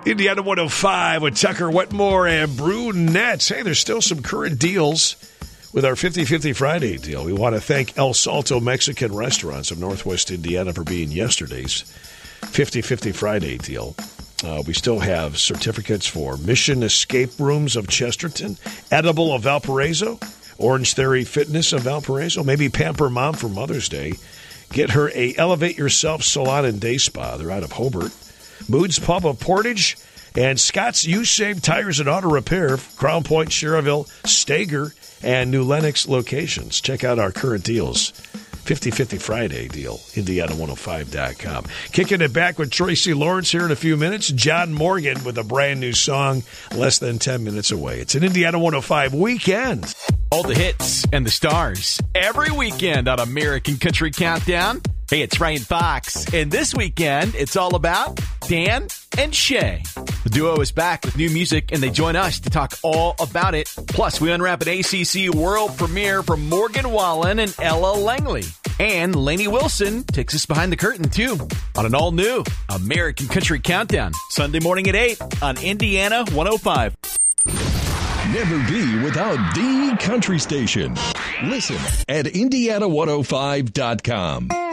Indiana 105 with Tucker Wetmore and Brunettes. Hey, there's still some current deals with our 50-50 Friday deal. We want to thank El Salto Mexican Restaurants of Northwest Indiana for being yesterday's 50-50 Friday deal. We still have certificates for Mission Escape Rooms of Chesterton, Edible of Valparaiso, Orange Theory Fitness of Valparaiso, maybe Pamper Mom for Mother's Day. Get her a Elevate Yourself Salon and Day Spa. They're out of Hobart. Moods Pub of Portage, and Scott's You Save Tires and Auto Repair, Crown Point, Sherrville, Stager, and New Lenox locations. Check out our current deals. 50-50 Friday deal, Indiana105.com. Kicking it back with Tracy Lawrence here in a few minutes. John Morgan with a brand new song less than 10 minutes away. It's an Indiana 105 weekend. All the hits and the stars every weekend on American Country Countdown. Hey, it's Ryan Fox, and this weekend, it's all about Dan and Shay. The duo is back with new music, and they join us to talk all about it. Plus, we unwrap an ACC world premiere from Morgan Wallen and Ella Langley. And Lainey Wilson takes us behind the curtain, too, on an all-new American Country Countdown. Sunday morning at 8 on Indiana 105. Never be without the country station. Listen at Indiana105.com.